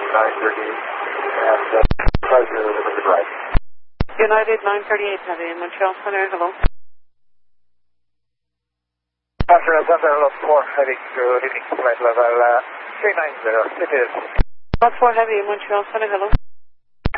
and pleasure with the drive. United 938 Heavy, Montreal Center, hello. Montreal Center, Lot 4 Heavy, good evening, flight level 390, it is. Lot 4 Heavy, Montreal Center, hello.